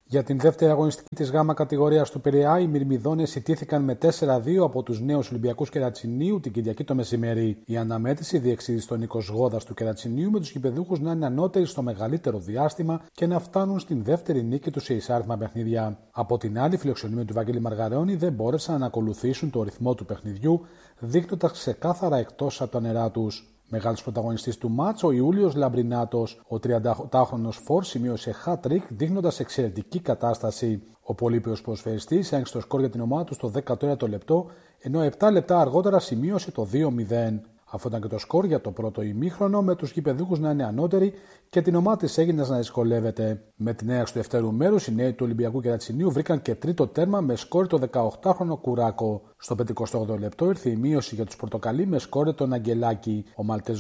Για την δεύτερη αγωνιστική της γάμα κατηγορίας του Πειραιά, οι Μυρμηδόνες ιτήθηκαν με 4-2 από τους νέους Ολυμπιακούς Κερατσινίου την Κυριακή το μεσημέρι. Η αναμέτρηση διεξήχθη στον Νίκος Γόδας του Κερατσινίου, με τους γηπεδούχους να είναι ανώτεροι στο μεγαλύτερο διάστημα και να φτάνουν στην δεύτερη νίκη τους σε εισάριθμα παιχνίδια. Από την άλλη, οι φιλοξενούμενοι του Βαγγέλη Μαργαρεώνη δεν μπόρεσαν να ακολουθήσουν το ρυθμό του παιχνιδιού, δείχνοντας ξεκάθαρα εκτός από τα νερά τους. Μεγάλος πρωταγωνιστής του μάτς, ο Ιούλιος Λαμπρινάτος, ο 38χρονος φορ σημείωσε hat-trick δείχνοντας εξαιρετική κατάσταση. Ο πολύπεος ποδοσφαιριστής άνοιξε το σκορ για την ομάδα του στο 13ο λεπτό, ενώ 7 λεπτά αργότερα σημείωσε το 2-0. Αυτό ήταν και το σκορ για το πρώτο ημίχρονο, με τους γηπεδούχους να είναι ανώτεροι και την ομάδα της Έγινας να δυσκολεύεται. Με την έναρξη του δεύτερου μέρους, οι νέοι του Ολυμπιακού Κερατσινίου βρήκαν και τρίτο τέρμα με σκόρ το 18χρονο Κουράκο. Στο 58ο λεπτό ήρθε η μείωση για τους Πορτοκαλί με σκόρ τον Αγγελάκη. Ο